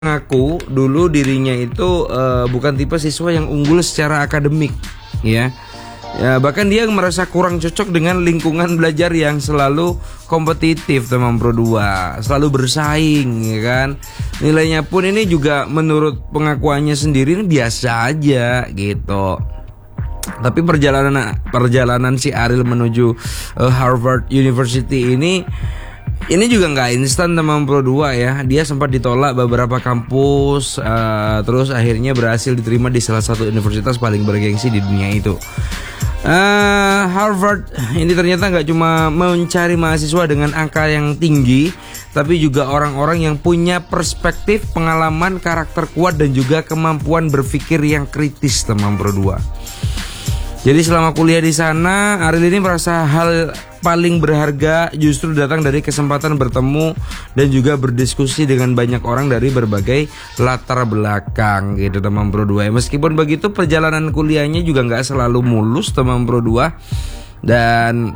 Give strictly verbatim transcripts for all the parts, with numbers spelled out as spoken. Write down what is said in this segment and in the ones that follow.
Ngaku dulu dirinya itu uh, bukan tipe siswa yang unggul secara akademik, ya. Ya, bahkan dia merasa kurang cocok dengan lingkungan belajar yang selalu kompetitif, teman Pro dua, selalu bersaing, ya kan. Nilainya pun ini juga menurut pengakuannya sendiri ini biasa aja gitu. Tapi perjalanan perjalanan si Ariel menuju uh, Harvard University ini Ini juga nggak instan, teman Pro dua ya. Dia sempat ditolak beberapa kampus, uh, terus akhirnya berhasil diterima di salah satu universitas paling bergengsi di dunia itu. Uh, Harvard ini ternyata nggak cuma mencari mahasiswa dengan angka yang tinggi, tapi juga orang-orang yang punya perspektif, pengalaman, karakter kuat, dan juga kemampuan berpikir yang kritis, teman Pro dua. Jadi selama kuliah di sana, Ariel ini merasa hal paling berharga justru datang dari kesempatan bertemu dan juga berdiskusi dengan banyak orang dari berbagai latar belakang gitu, teman Pro dua. Meskipun begitu, perjalanan kuliahnya juga nggak selalu mulus, teman Pro dua. Dan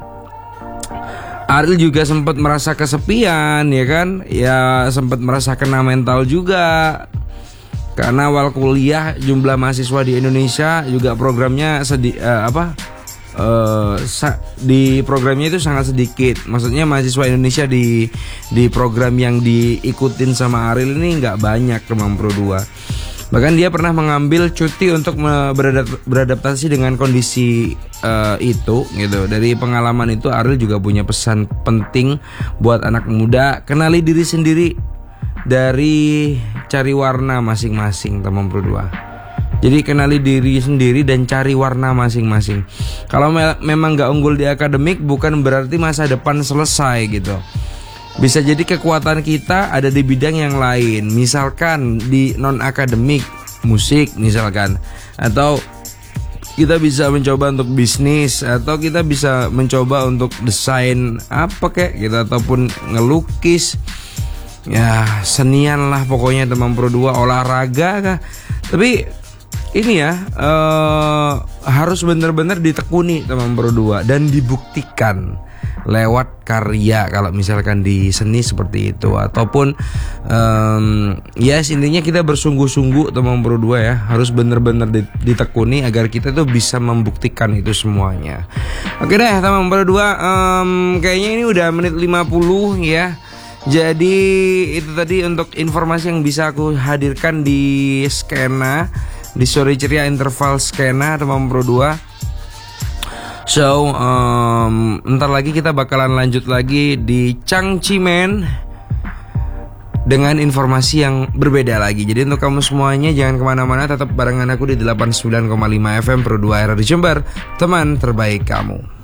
Ariel juga sempat merasa kesepian, ya kan? Ya sempat merasa kena mental juga. Karena awal kuliah jumlah mahasiswa di Indonesia juga programnya sedi uh, apa uh, sa di programnya itu sangat sedikit. Maksudnya mahasiswa Indonesia di di program yang diikutin sama Ariel ini nggak banyak, teman Pro dua. Bahkan dia pernah mengambil cuti untuk beradap beradaptasi dengan kondisi uh, itu gitu. Dari pengalaman itu Ariel juga punya pesan penting buat anak muda: kenali diri sendiri dari cari warna masing-masing, teman Pro dua. Jadi kenali diri sendiri dan cari warna masing-masing. Kalau me memang gak unggul di akademik, bukan berarti masa depan selesai gitu. Bisa jadi kekuatan kita ada di bidang yang lain. Misalkan di non-akademik, musik misalkan. Atau kita bisa mencoba untuk bisnis, atau kita bisa mencoba untuk desain apa kek gitu, ataupun ngelukis. Ya senian lah pokoknya, teman Pro dua, olahraga kah. Tapi ini ya uh, harus benar-benar ditekuni, teman Pro dua, dan dibuktikan lewat karya. Kalau misalkan di seni seperti itu, ataupun um, ya yes, intinya kita bersungguh-sungguh, teman Pro dua ya. Harus benar-benar ditekuni agar kita tuh bisa membuktikan itu semuanya. Oke deh, teman Pro dua, um, kayaknya ini udah menit lima puluh ya. Jadi itu tadi untuk informasi yang bisa aku hadirkan di skena, di sore ceria interval skena, teman Pro dua. So um, ntar lagi kita bakalan lanjut lagi di Cangcimen dengan informasi yang berbeda lagi. Jadi untuk kamu semuanya jangan kemana-mana, tetap barengan aku di delapan puluh sembilan koma lima F M Pro dua R R di Jember, teman terbaik kamu.